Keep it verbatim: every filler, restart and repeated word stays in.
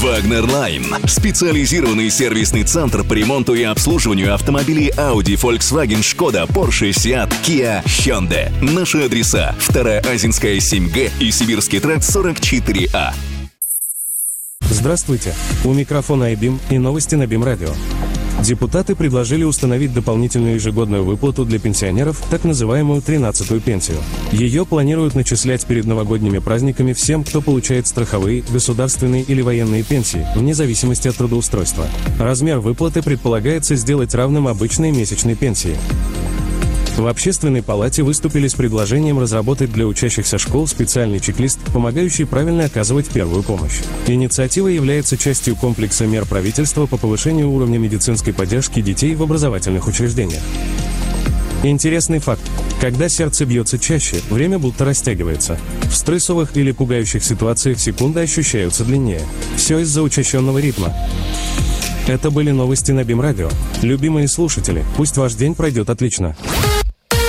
Wagner Line – специализированный сервисный центр по ремонту и обслуживанию автомобилей Audi, Volkswagen, Skoda, Porsche, Seat, Kia, Hyundai. Наши адреса: вторая Азинская, семь Г и Сибирский тракт, сорок четыре А. Здравствуйте. У микрофона айбим и новости на БИМ Радио. Депутаты предложили установить дополнительную ежегодную выплату для пенсионеров, так называемую тринадцатую пенсию. Ее планируют начислять перед новогодними праздниками всем, кто получает страховые, государственные или военные пенсии, вне зависимости от трудоустройства. Размер выплаты предполагается сделать равным обычной месячной пенсии. В Общественной палате выступили с предложением разработать для учащихся школ специальный чек-лист, помогающий правильно оказывать первую помощь. Инициатива является частью комплекса мер правительства по повышению уровня медицинской поддержки детей в образовательных учреждениях. Интересный факт. Когда сердце бьется чаще, время будто растягивается. В стрессовых или пугающих ситуациях секунды ощущаются длиннее. Все из-за учащенного ритма. Это были новости на БИМ Радио. Любимые слушатели, пусть ваш день пройдет отлично.